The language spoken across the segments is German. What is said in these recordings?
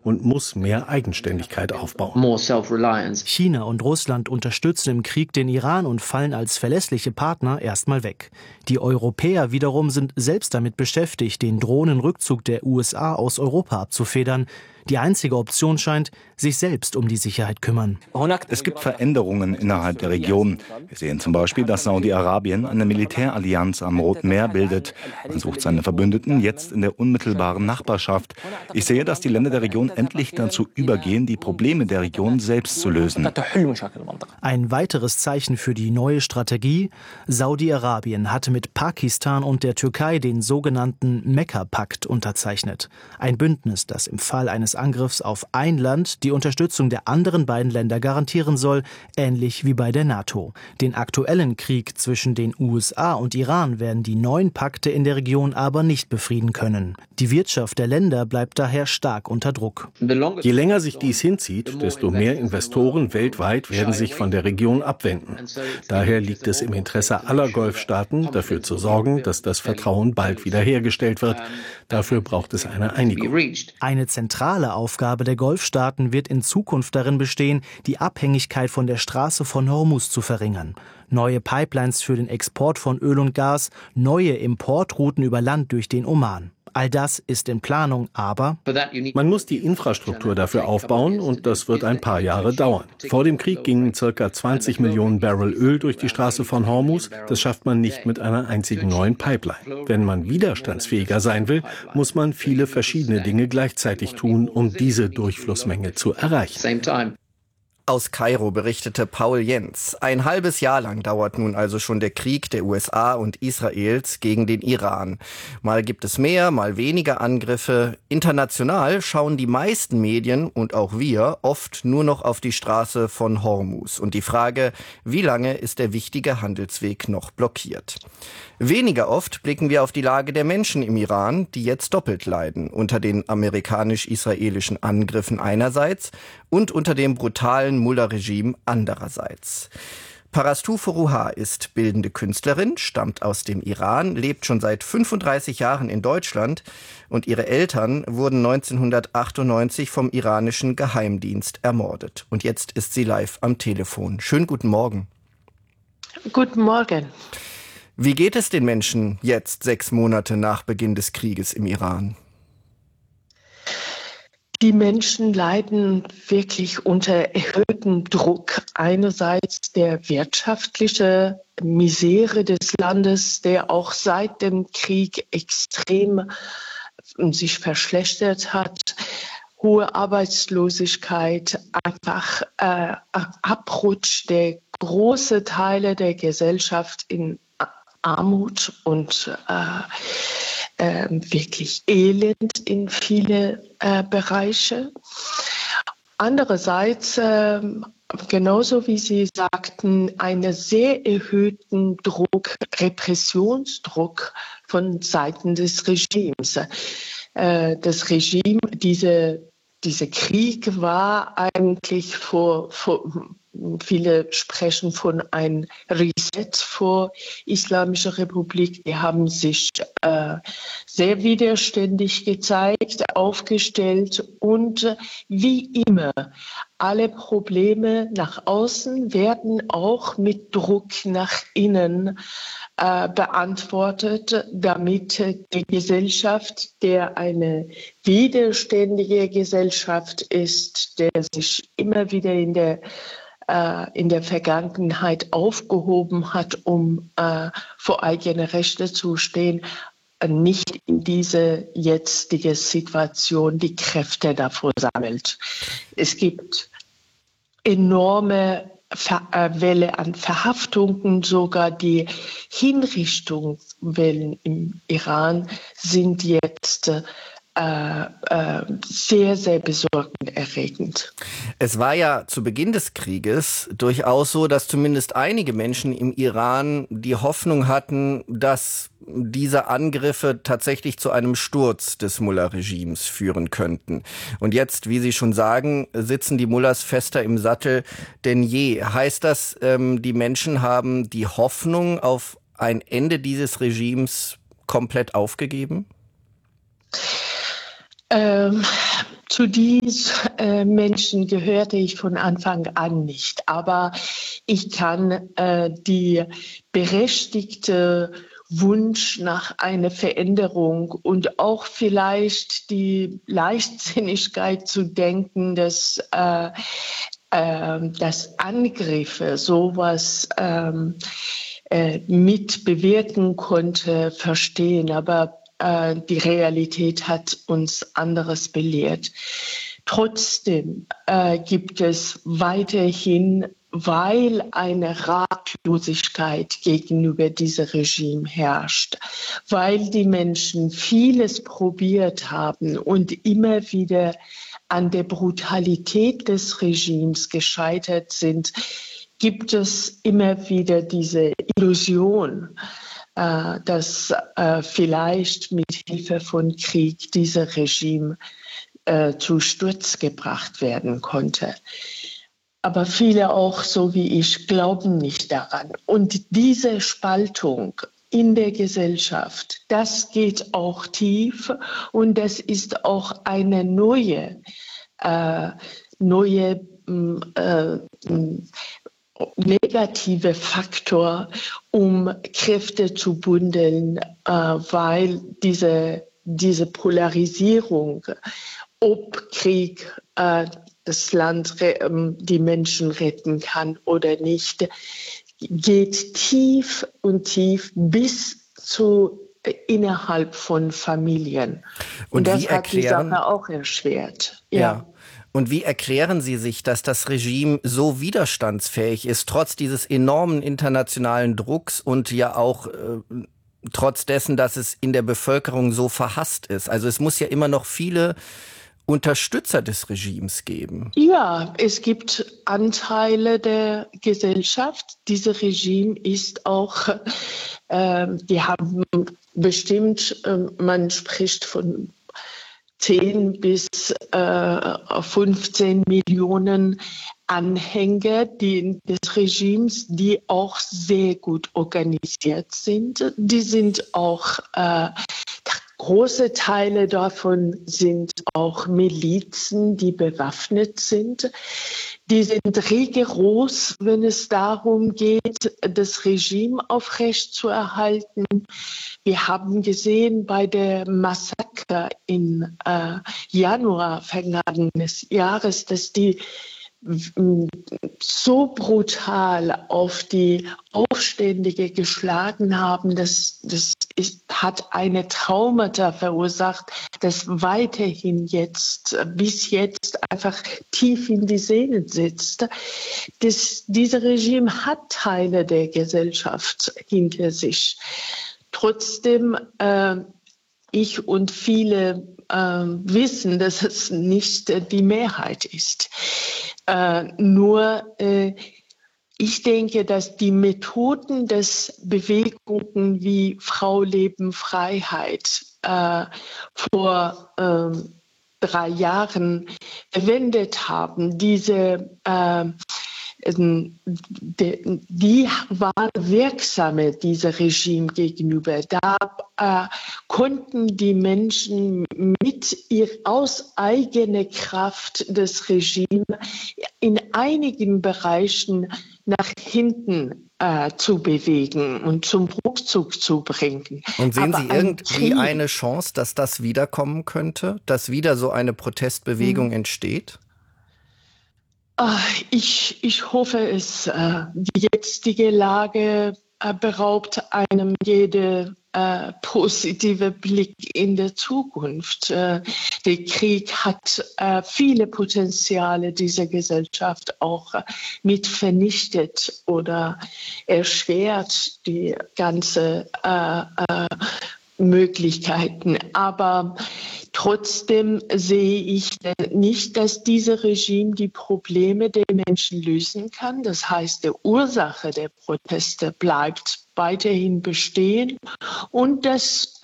und muss mehr Eigenständigkeit aufbauen. China und Russland unterstützen im Krieg den Iran und fallen als verlässliche Partner erstmal weg. Die Europäer wiederum sind selbst damit beschäftigt, den drohenden Rückzug der USA aus Europa abzufedern. Die einzige Option scheint, sich selbst um die Sicherheit kümmern. Es gibt Veränderungen innerhalb der Region. Wir sehen zum Beispiel, dass Saudi-Arabien eine Militärallianz am Roten Meer bildet. Man sucht seine Verbündeten jetzt in der unmittelbaren Nachbarschaft. Ich sehe, dass die Länder der Region endlich dazu übergehen, die Probleme der Region selbst zu lösen. Ein weiteres Zeichen für die neue Strategie: Saudi-Arabien hatte mit Pakistan und der Türkei den sogenannten Mekka-Pakt unterzeichnet. Ein Bündnis, das im Fall eines Angriffs auf ein Land die Unterstützung der anderen beiden Länder garantieren soll, ähnlich wie bei der NATO. Den aktuellen Krieg zwischen den USA und Iran werden die neuen Pakte in der Region aber nicht befrieden können. Die Wirtschaft der Länder bleibt daher stark unter Druck. Je länger sich dies hinzieht, desto mehr Investoren weltweit werden sich von der Region abwenden. Daher liegt es im Interesse aller Golfstaaten, dafür zu sorgen, dass das Vertrauen bald wiederhergestellt wird. Dafür braucht es eine Einigung. Eine zentrale Aufgabe der Golfstaaten wird in Zukunft darin bestehen, die Abhängigkeit von der Straße von Hormuz zu verringern. Neue Pipelines für den Export von Öl und Gas, neue Importrouten über Land durch den Oman. All das ist in Planung, aber man muss die Infrastruktur dafür aufbauen und das wird ein paar Jahre dauern. Vor dem Krieg gingen ca. 20 Millionen Barrel Öl durch die Straße von Hormuz. Das schafft man nicht mit einer einzigen neuen Pipeline. Wenn man widerstandsfähiger sein will, muss man viele verschiedene Dinge gleichzeitig tun, um diese Durchflussmenge zu erreichen. Aus Kairo berichtete Paul Jens. Ein halbes Jahr lang dauert nun also schon der Krieg der USA und Israels gegen den Iran. Mal gibt es mehr, mal weniger Angriffe. International schauen die meisten Medien und auch wir oft nur noch auf die Straße von Hormuz und die Frage, wie lange ist der wichtige Handelsweg noch blockiert? Weniger oft blicken wir auf die Lage der Menschen im Iran, die jetzt doppelt leiden, unter den amerikanisch-israelischen Angriffen einerseits und unter dem brutalen Mullah-Regime andererseits. Parastu Foruha ist bildende Künstlerin, stammt aus dem Iran, lebt schon seit 35 Jahren in Deutschland und ihre Eltern wurden 1998 vom iranischen Geheimdienst ermordet. Und jetzt ist sie live am Telefon. Schönen guten Morgen. Guten Morgen. Wie geht es den Menschen jetzt, 6 Monate nach Beginn des Krieges im Iran? Die Menschen leiden wirklich unter erhöhtem Druck. Einerseits der wirtschaftliche Misere des Landes, der auch seit dem Krieg extrem sich verschlechtert hat. Hohe Arbeitslosigkeit, einfach Abrutsch der große Teile der Gesellschaft in Armut und wirklich Elend in viele Bereiche. Andererseits, genauso wie Sie sagten, einen sehr erhöhten Druck, Repressionsdruck von Seiten des Regimes. Das Regime, dieser Krieg war eigentlich viele sprechen von einem Reset vor Islamischer Republik. Die haben sich sehr widerständig gezeigt, aufgestellt und wie immer, alle Probleme nach außen werden auch mit Druck nach innen beantwortet, damit die Gesellschaft, der eine widerständige Gesellschaft ist, der sich immer wieder in der Vergangenheit aufgehoben hat, um vor eigene Rechte zu stehen, nicht in diese jetzige Situation die Kräfte davor sammelt. Es gibt enorme Welle an Verhaftungen, sogar die Hinrichtungswellen im Iran sind jetzt sehr, sehr besorgniserregend. Es war ja zu Beginn des Krieges durchaus so, dass zumindest einige Menschen im Iran die Hoffnung hatten, dass diese Angriffe tatsächlich zu einem Sturz des Mullah-Regimes führen könnten. Und jetzt, wie Sie schon sagen, sitzen die Mullahs fester im Sattel denn je. Heißt das, die Menschen haben die Hoffnung auf ein Ende dieses Regimes komplett aufgegeben? Zu diesen Menschen gehörte ich von Anfang an nicht. Aber ich kann die berechtigte Wunsch nach einer Veränderung und auch vielleicht die Leichtsinnigkeit zu denken, dass Angriffe sowas mit bewirken konnte, verstehen. Aber die Realität hat uns anderes belehrt. Trotzdem gibt es weiterhin, weil eine Ratlosigkeit gegenüber diesem Regime herrscht, weil die Menschen vieles probiert haben und immer wieder an der Brutalität des Regimes gescheitert sind, gibt es immer wieder diese Illusion, dass vielleicht mit Hilfe von Krieg dieses Regime zu Sturz gebracht werden konnte. Aber viele auch, so wie ich, glauben nicht daran. Und diese Spaltung in der Gesellschaft, das geht auch tief und das ist auch eine neue negative Faktor, um Kräfte zu bündeln, weil diese Polarisierung, ob Krieg das Land, die Menschen retten kann oder nicht, geht tief und tief bis zu innerhalb von Familien. Und das hat die Sache auch erschwert. Ja. Und wie erklären Sie sich, dass das Regime so widerstandsfähig ist, trotz dieses enormen internationalen Drucks und ja auch trotz dessen, dass es in der Bevölkerung so verhasst ist? Also es muss ja immer noch viele Unterstützer des Regimes geben. Ja, es gibt Anteile der Gesellschaft. Dieses Regime ist auch, die haben bestimmt, man spricht von 10 bis 15 Millionen Anhänger des Regimes, die auch sehr gut organisiert sind. Die sind auch große Teile davon sind auch Milizen, die bewaffnet sind. Die sind rigoros, wenn es darum geht, das Regime aufrechtzuerhalten. Wir haben gesehen bei der Massaker im Januar vergangenes Jahres, dass die so brutal auf die Aufständige geschlagen haben, hat eine Traumata verursacht, das weiterhin bis jetzt einfach tief in die Seele sitzt. Dieses Regime hat Teile der Gesellschaft hinter sich. Trotzdem, ich und viele wissen, dass es nicht die Mehrheit ist. Ich denke, dass die Methoden des Bewegungen wie Frau, Leben, Freiheit vor 3 Jahren verwendet haben, die waren wirksame, diesem Regime gegenüber. Da konnten die Menschen aus eigener Kraft das Regime in einigen Bereichen nach hinten zu bewegen und zum Rückzug zu bringen. Und sehen Sie irgendwie eine Chance, dass das wiederkommen könnte, dass wieder so eine Protestbewegung entsteht? Ich hoffe es. Die jetzige Lage beraubt einem jede positive Blick in der Zukunft. Der Krieg hat viele Potenziale dieser Gesellschaft auch mit vernichtet oder erschwert die ganze Möglichkeiten. Aber trotzdem sehe ich nicht, dass dieses Regime die Probleme der Menschen lösen kann. Das heißt, die Ursache der Proteste bleibt weiterhin bestehen und dass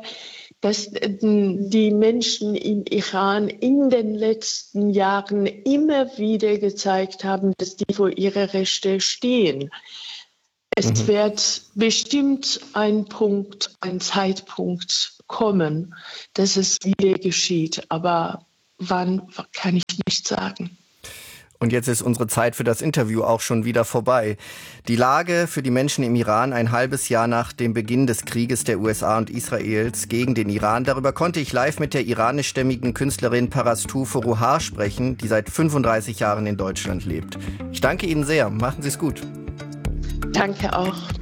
die Menschen im Iran in den letzten Jahren immer wieder gezeigt haben, dass die für ihre Rechte stehen. Es wird bestimmt ein Zeitpunkt kommen, dass es wieder geschieht. Aber wann, kann ich nicht sagen. Und jetzt ist unsere Zeit für das Interview auch schon wieder vorbei. Die Lage für die Menschen im Iran ein halbes Jahr nach dem Beginn des Krieges der USA und Israels gegen den Iran. Darüber konnte ich live mit der iranischstämmigen Künstlerin Parastu Forouhar sprechen, die seit 35 Jahren in Deutschland lebt. Ich danke Ihnen sehr. Machen Sie es gut. Danke auch.